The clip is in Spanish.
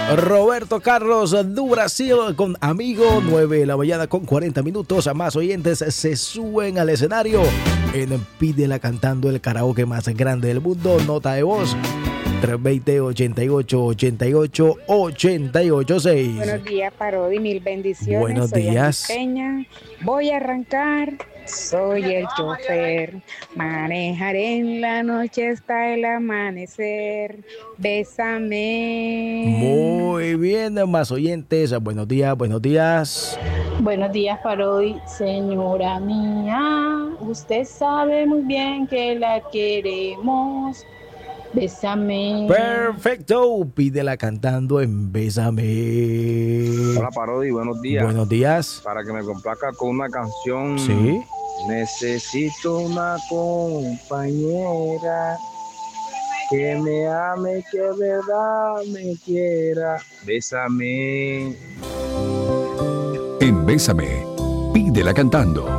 Roberto Carlos do Brasil con Amigo, 9 de la mañana con 40 minutos. Más oyentes se suben al escenario en Pídela Cantando, el karaoke más grande del mundo. Nota de voz 320-88-88-886. Buenos días, Parodi, mil bendiciones. Buenos días. Soy Peña. Voy a arrancar. Soy el chofer, manejaré en la noche hasta el amanecer. Bésame. Muy bien, más oyentes. Buenos días, buenos días. Buenos días, Parodi. Señora mía, usted sabe muy bien que la queremos. Bésame. Perfecto, Pídela Cantando en Bésame. Hola, Parodi, buenos días. Buenos días. Para que me complazca con una canción. Sí. Necesito una compañera que me ame, que de verdad me quiera. Bésame. En Bésame, Pídela Cantando.